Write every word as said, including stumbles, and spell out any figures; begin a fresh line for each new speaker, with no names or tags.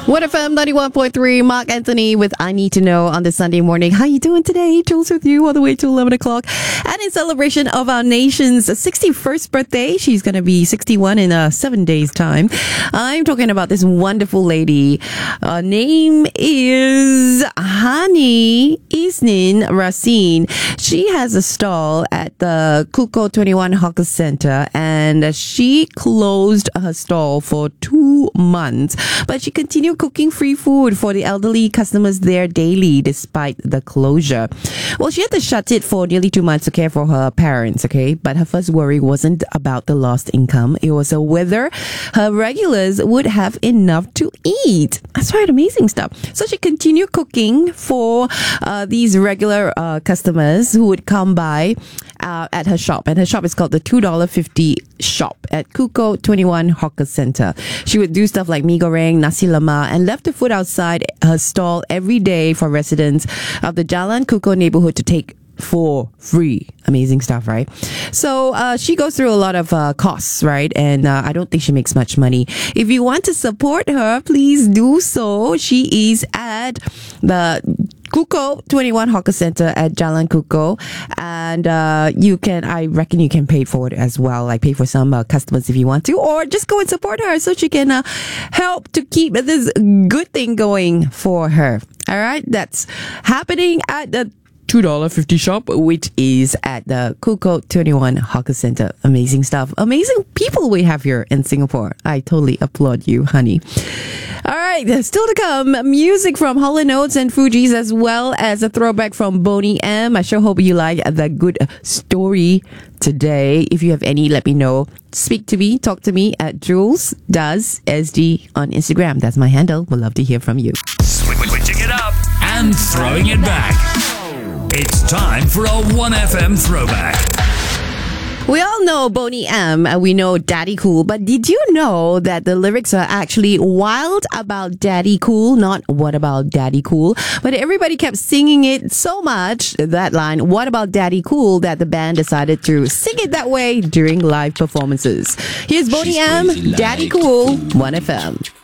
one F M ninety-one point three, Mark Anthony with I Need to Know on this Sunday morning. How you doing today? Jules with you all the way to eleven o'clock. And in celebration of our nation's sixty-first birthday, she's going to be sixty-one in uh, seven days' time. I'm talking about this wonderful lady. Her name is Hani Isnin Racine. She has a stall at the Kuko twenty-one Hawker Center, and she closed her stall for two months. But she continued cooking free food for the elderly customers there daily despite the closure. Well, she had to shut it for nearly two months to care for her parents, okay? But her first worry wasn't about the lost income. It was whether her regulars would have enough to eat. That's right, amazing stuff. So she continued cooking for uh, these regular uh, customers who would come by uh, at her shop. And her shop is called the two dollars fifty shop at Kuko twenty-one Hawker Center. She would do stuff like mee goreng, nasi lemak, and left the food outside her stall every day for residents of the Jalan Kuko neighborhood to take for free. Amazing stuff, right? So uh, she goes through a lot of uh, costs, right? And uh, I don't think she makes much money. If you want to support her, please do so. She is at the Kuko twenty-one Hawker Center at Jalan Kuko, and uh, you can, I reckon you can pay for it as well, like pay for some uh, customers if you want to, or just go and support her so she can uh, help to keep this good thing going for her. All right, that's happening at the two dollars fifty shop, which is at the Kuko twenty-one Hawker Center. Amazing stuff. Amazing people we have here in Singapore. I totally applaud you, honey. All right, still to come, music from Hall and Oates and Fugees, as well as a throwback from Boney M. I sure hope you like the good story today. If you have any, let me know. Speak to me, talk to me at Jules Does S D on Instagram. That's my handle. We'd love to hear from you.
Switching it up and throwing it back. It's time for a one F M throwback.
We all know Boney M, and we know Daddy Cool, but did you know that the lyrics are actually Wild About Daddy Cool, not What About Daddy Cool? But everybody kept singing it so much, that line, What About Daddy Cool, that the band decided to sing it that way during live performances. Here's Boney M, Daddy Cool, one F M.